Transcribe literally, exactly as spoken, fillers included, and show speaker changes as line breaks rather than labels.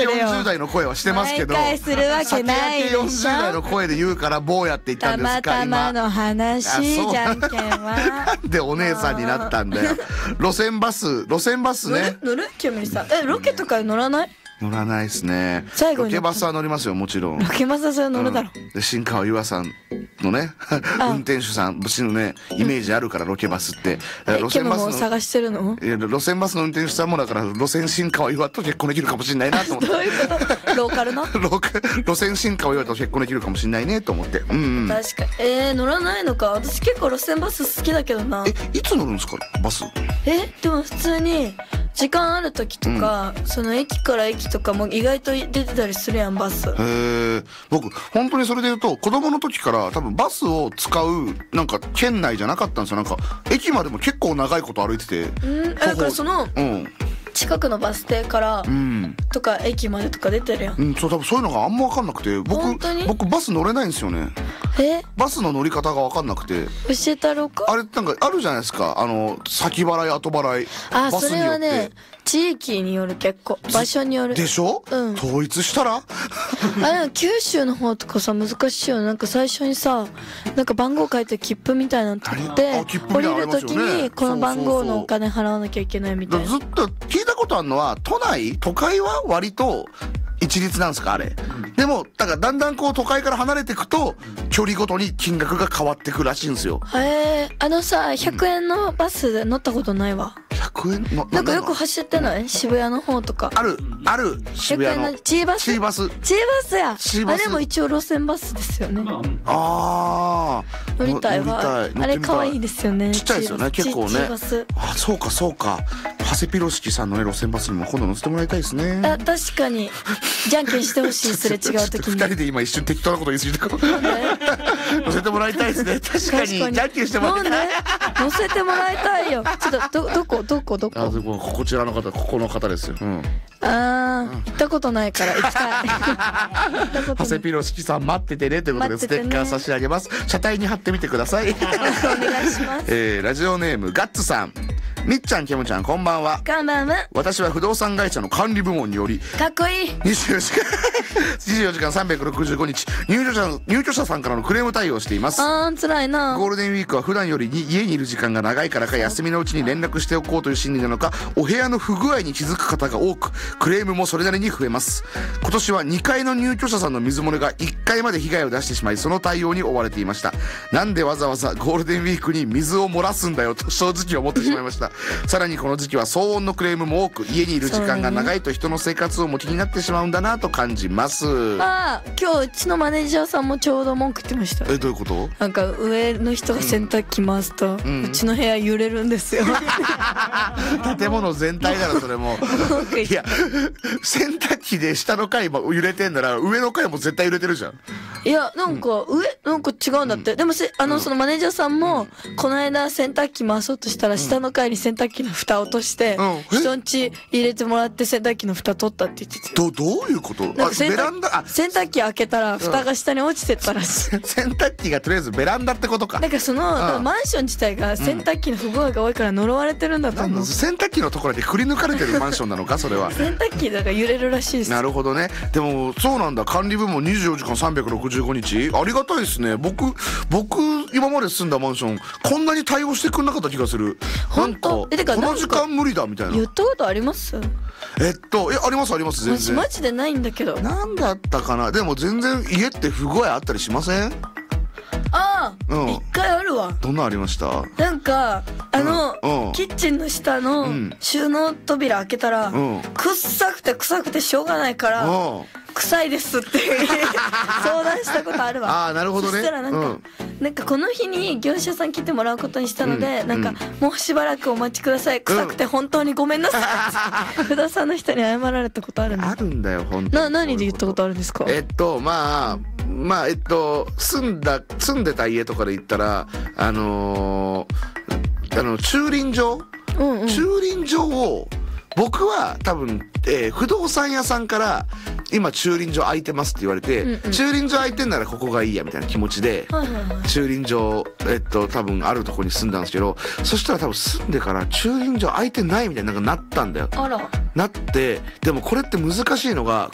よんじゅう代の声はしてますけど、
毎回するわけないでしょ。
酒焼けよんじゅう代の声で言うから坊やって言ったんですか。
たまたまの話じゃんけんは。
でお姉さんになったんだよ。路線バス路線バスね。
乗る乗るキムリさん。えロケとか乗らない？
乗らないですね。
最後に
ロケバスは乗りますよもちろん。
ロケバスはそれ乗るだろ、
うん、で新川優愛さんのね運転手さん私のねイメージあるから、ロケバスって、
え路線バスの探してるの？
いや路線バスの運転手さんもだから路線新川優愛と結婚できるかもしれないなと思って。
どういうこと？ローカルの
路線新川優愛と結婚できるかもしれないねと思って。うんうん、
確かに。えー、乗らないのか。私結構路線バス好きだけどな。
えいつ乗るんですかバス？
えでも普通に時間ある時とか、うん、その駅から駅とかも意外と出てたりするやんバス。へ
え。僕本当にそれで言うと子供の時から多分バスを使うなんか県内じゃなかったんですよ。なんか駅までも結構長いこと歩いてて。
うん。だからその、うん、近くのバス停からとか駅までとか出てるやん。
うん、そう多分そういうのがあんま分かんなくて、僕僕バス乗れないんですよね。
え？
バスの乗り方が分かんなくて。
教えたろうか。
あれなんかあるじゃないですか。あの先払い後払い。
あ、それはね地域による、結構場所による
でしょ。うん。統一したら？
あれ九州の方とかさ難しいよね。なんか最初にさなんか番号書いて切符みたいなの取って降りる時にこの番号のお金払わなきゃいけないみたいな。
ずっと聞いたことあるのは都内都会は割と一律なんですかあれ、うん、でもだからだんだんこう都会から離れていくと距離ごとに金額が変わってくらしいんですよ。
へえ。あのさひゃくえんのバスで乗ったことないわ。
ひゃくえんの
なんかよく走ってない？渋谷の方とか
あるある。渋谷の
チーバス。
チーバス
チーバスや。
チーバス。
あれも一応路線バスですよね。
ああ
乗りたいわ。あれ可愛いですよね。
ちっちゃいですよね結構ね。
チーバス。
あそうかそうか。長谷ピロシキさんのね路線バスにも今度乗せてもらいたいですね。
あ確かにじゃんけんしてほしい。すれ違う時に
ふたりで今一瞬適当なこと言い過ぎたから乗せてもらいたいですね。確かにじゃんけんしてもらいたい。
乗せてもらいたいよ。ちょっとどどこどこどこ。
あこちらの方ここの方ですよ。うん、
ああ、うん、行ったことないから行きたい。
長谷ピロシキさん待っててねということでステッカー差し上げます。車体に貼ってみてください。お
願いします。
えー、ラジオネームガッツさん。みっちゃんケムちゃんこんばんは。
こんばんは。
私は不動産会社の管理部門により
かっこいい
にじゅうよじかんにじゅうよじかんさんびゃくろくじゅうごにち入居者入居者さんからのクレーム対応をしています。
あー辛いな。
ゴールデンウィークは普段よりに家にいる時間が長いからか休みのうちに連絡しておこうという心理なのかお部屋の不具合に気づく方が多くクレームもそれなりに増えます。今年はにかいの入居者さんの水漏れがいっかいまで被害を出してしまいその対応に追われていました。なんでわざわざゴールデンウィークに水を漏らすんだよと正直思ってしまいました。さらにこの時期は騒音のクレームも多く家にいる時間が長いと人の生活音も気になってしまうんだなと感じます。
ああ今日うちのマネージャーさんもちょうど文句言ってました。
えどういうこと？
なんか上の人が洗濯機回すと、うん、うちの部屋揺れるんですよ。
建物全体だろそれも。いや洗濯機で下の階も揺れてんなら上の階も絶対揺れてるじゃん。い
やなんか上なんか違うんだって、うん、でもせあの、うん、そのマネージャーさんも、うん、この間洗濯機回そうとしたら下の階に洗濯機の蓋落として、うん、人ん家入れてもらって洗濯機の蓋取ったって言ってて。
どどういうこと？あベランダあ
洗濯機開けたら蓋が下に落ちてったらしい、
うん、洗濯機がとりあえずベランダってことか。
なんかそのマンション自体が洗濯機の不具合が多いから呪われてるんだと思う、うん、
洗濯機のところでくり抜かれてるマンションなのかそれは。
洗濯機だから揺れるらしいです。
なるほどね。でもそうなんだ管理部門にじゅうよじかんさんびゃくろくじゅうごにちありがたいですね。僕僕今まで住んだマンションこんなに対応してくんなかった気がする。
本当？えてか
この時間無理だみたいな。
言ったことあります？
えっとえありますあります全然。
マジでないんだけど。
なんだったかな。でも全然家って不具合あったりしません？
ああ、うん、一回あるわ。
どんなありました？
なんかあの、うん、キッチンの下の収納扉開けたら、うん、臭くて臭くてしょうがないから、うん、臭いですって相談したことあるわ。
ああなるほどね。
そしたらなんか、うん、なんかこの日に業者さん来てもらうことにしたので、うん、なんか、もうしばらくお待ちください、臭くて本当にごめんなさい、うん、不動産の人に謝られたことあるの？
あるんだよ本当に。
な何で言ったことあるんですか？
えっとまあまあえっと住んだ住んでた家とかで言ったらあのー、あの駐輪場、うんうん、駐輪場を僕は多分、えー、不動産屋さんから今駐輪場空いてますって言われて、うんうん、駐輪場空いてんならここがいいやみたいな気持ちで、はいはいはい、駐輪場えっと多分あるとこに住んだんですけど、そしたら多分住んでから駐輪場空いてないみたいななんかなったんだよ。
あら。
なってでもこれって難しいのが